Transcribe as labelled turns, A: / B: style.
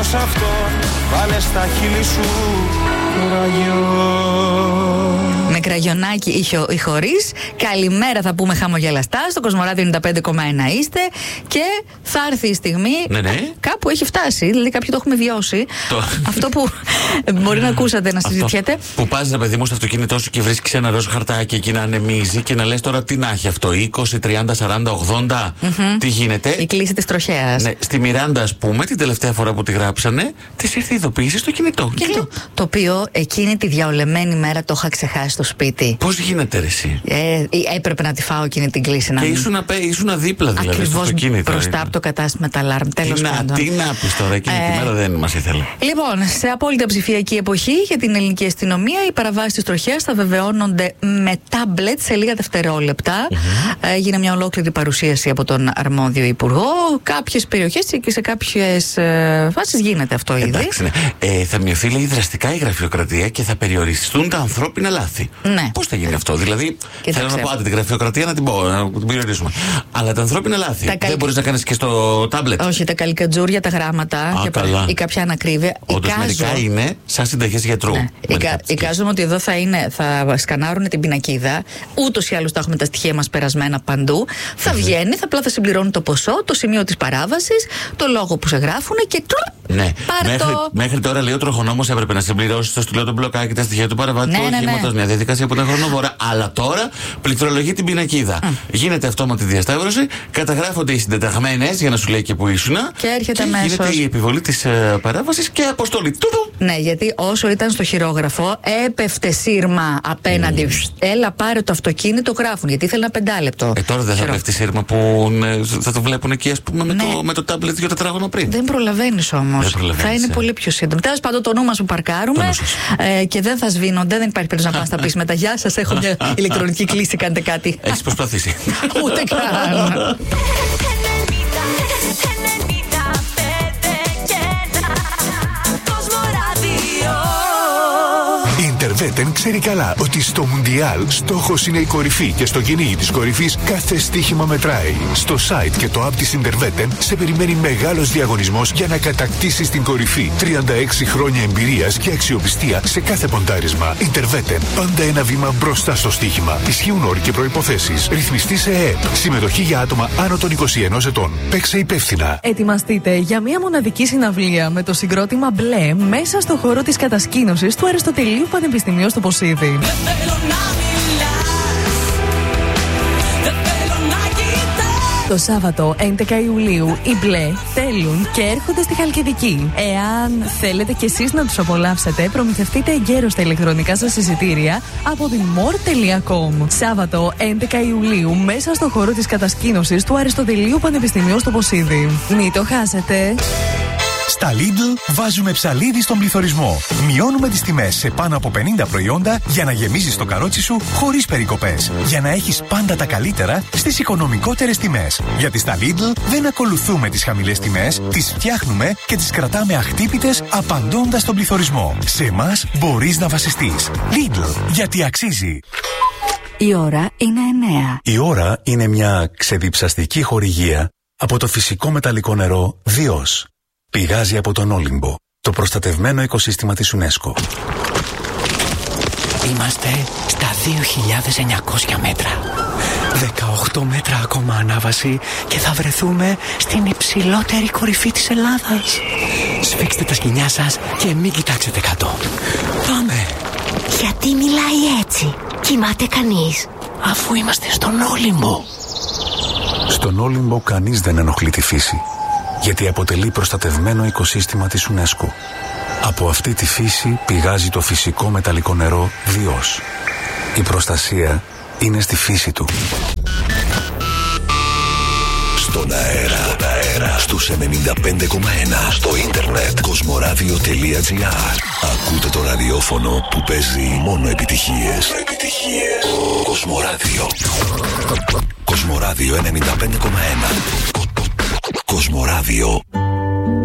A: πάνω σ' αυτόν, βάλε στα χείλη σου κραγιόν.
B: Με κραγιονάκι ή χωρίς. Καλημέρα θα πούμε χαμογελαστά. Στο Κοσμοράδιο 95,1 είστε. Και θα έρθει η στιγμή.
C: Ναι.
B: Κάπου έχει φτάσει. Δηλαδή κάποιοι το έχουμε βιώσει. Αυτό που μπορεί να ακούσατε να συζητιέται.
C: Που πας, ρε παιδί μου, στο αυτοκίνητό σου και βρίσκεις ένα ροζ χαρτάκι εκεί να ανεμίζει και να λες τώρα τι να έχει αυτό. 20, 30, 40, 80. Τι γίνεται.
B: Η κλίση της τροχέας.
C: Ναι, στη Μιράντα, ας πούμε, την τελευταία φορά που τη γράψανε, της ήρθε ειδοποίηση στο κινητό.
B: Το οποίο εκείνη τη διαολεμένη μέρα το είχα ξεχάσει στο σπίτι.
C: Πώς γίνεται, ρε εσύ?
B: Έπρεπε να τη φάω εκείνη την κλίση.
C: Και ήσουν δίπλα δηλαδή.
B: Ακριβώς
C: στο αυτοκίνητο.
B: Μπροστά από το κατάστημα τα αλάρμ. Τέλος πάντων.
C: Τι να πεις τώρα, εκείνη τη μέρα δεν μας ήθελε.
B: Λοιπόν, σε απόλυτα ψηφιακή εποχή για την ελληνική αστυνομία, οι παραβάσεις της τροχέας θα βεβαιώνονται με τάμπλετ σε λίγα δευτερόλεπτα. Έγινε μια ολόκληρη παρουσίαση από τον αρμόδιο υπουργό. Κάποιες περιοχές και σε κάποιες φάσεις γίνεται αυτό ήδη.
C: Εντάξει, ναι. Θα μειωθεί, λέει, δραστικά η γραφειοκρατία και θα περιοριστούν τα ανθρώπινα λάθη.
B: Ναι.
C: Πώς θα γίνει αυτό? Δηλαδή, θέλω να πω, άντε την γραφειοκρατία να την περιορίσουμε. Αλλά τα ανθρώπινα λάθη δεν μπορείς να κάνεις και στο τάμπλετ.
B: Όχι, τα καλικατζούρια, τα γράμματα ή κάποια ανακρίβεια.
C: Όντως μερικά είναι σαν συνταγές γιατρού.
B: Ναι. Εικάζομαι ότι εδώ θα σκανάρουν την πινακίδα. Ούτως ή άλλως θα έχουμε τα στοιχεία μας περασμένα παντού. Θα βγαίνει, θα συμπληρώνουν το ποσό, το σημείο της παράβασης, το λόγο που σε γράφουν και
C: ναι. Μέχρι τώρα, λέει, ο τροχονόμος έπρεπε να συμπληρώσει στο στυλό του μπλοκάκι τα στοιχεία του παραβάτη του οχήματος. Μια διαδικασία που ήταν χρονοβόρα. Αλλά τώρα πληκτρολογεί την πινακίδα. Γίνεται αυτόματη διασταύρωση, καταγράφονται οι συντεταγμένες για να σου λέει και που ήσουν.
B: Και έρχεται αμέσως.
C: Γίνεται η επιβολή της παράβασης και αποστολή.
B: Ναι, γιατί όσο ήταν στο χειρόγραφο, έπεφτε σύρμα απέναντι. Έλα, πάρε το αυτοκίνητο, γράφουν. Γιατί ήθελε ένα 5 λεπτό.
C: Τώρα δεν θα πέφτει σύρμα που θα το βλέπουν εκεί, ας πούμε, με το τάμπλετ 2 τετράγωνα πριν.
B: Δεν προλαβαίνεις όμως. Θα είναι πολύ πιο σύντομο. Τέλος πάντων, το νου μας που παρκάρουμε και δεν θα σβήνονται, δεν υπάρχει περίπτωση να πας να πεις μετά. Γεια σας, έχω μια ηλεκτρονική κλίση, κάντε κάτι.
C: Έχεις προσπαθήσει?
B: Ούτε καν.
D: Η Interveten ξέρει καλά ότι στο Μουντιάλ στόχος είναι η κορυφή και στο κυνήγι της κορυφής κάθε στοίχημα μετράει. Στο site και το app της Interveten σε περιμένει μεγάλος διαγωνισμός για να κατακτήσεις την κορυφή. 36 χρόνια εμπειρίας και αξιοπιστία σε κάθε ποντάρισμα. Interveten, πάντα ένα βήμα μπροστά στο στοίχημα. Ισχύουν όροι και προϋποθέσεις. Ρυθμιστή σε ΕΕΠ. Συμμετοχή για άτομα άνω των 21 ετών. Παίξε υπεύθυνα.
E: Ετοιμαστείτε για μια μοναδική συναυλία με το συγκρότημα Μπλε μέσα στο χώρο της κατασκήνωσης του Αριστοτελείου Πανεπιστημίου στο Ποσίδι. Το Σάββατο 11 Ιουλίου οι Μπλε θέλουν και έρχονται στη Χαλκιδική. Εάν θέλετε κι εσείς να τους απολαύσετε, προμηθευτείτε εγκαίρως τα ηλεκτρονικά σας εισιτήρια από την more.com. Σάββατο 11 Ιουλίου μέσα στο χώρο της κατασκήνωσης του Αριστοτελείου Πανεπιστημίου στο Ποσίδι. Μην το χάσετε.
D: Στα Lidl βάζουμε ψαλίδι στον πληθωρισμό. Μειώνουμε τις τιμές σε πάνω από 50 προϊόντα για να γεμίζεις το καρότσι σου χωρίς περικοπές. Για να έχεις πάντα τα καλύτερα στις οικονομικότερες τιμές. Γιατί στα Lidl δεν ακολουθούμε τις χαμηλές τιμές, τις φτιάχνουμε και τις κρατάμε αχτύπητες απαντώντας τον πληθωρισμό. Σε εμάς μπορείς να βασιστείς. Lidl, γιατί αξίζει.
B: Η ώρα είναι 9.
D: Η ώρα είναι μια ξεδιψαστική χορηγία από το φυσικό μεταλλικό νερό Διός. Πηγάζει από τον Όλυμπο, το προστατευμένο οικοσύστημα της UNESCO.
F: Είμαστε στα 2.900 μέτρα. 18 μέτρα ακόμα ανάβαση και θα βρεθούμε στην υψηλότερη κορυφή της Ελλάδας. Σφίξτε τα σκοινιά σας και μην κοιτάξετε κάτω. Πάμε!
G: Γιατί μιλάει έτσι? Κοιμάται κανείς?
F: Αφού είμαστε στον Όλυμπο.
D: Στον Όλυμπο κανείς δεν ενοχλεί τη φύση. Γιατί αποτελεί προστατευμένο οικοσύστημα της UNESCO. Από αυτή τη φύση πηγάζει το φυσικό μεταλλικό νερό Διός. Η προστασία είναι στη φύση του.
H: Στον αέρα, στους 95,1, στο ίντερνετ, κοσμοράδιο.gr. Ακούτε το ραδιόφωνο που παίζει μόνο επιτυχίες. Κοσμοράδιο. Κοσμοράδιο 95,1. Κοσμοράδιο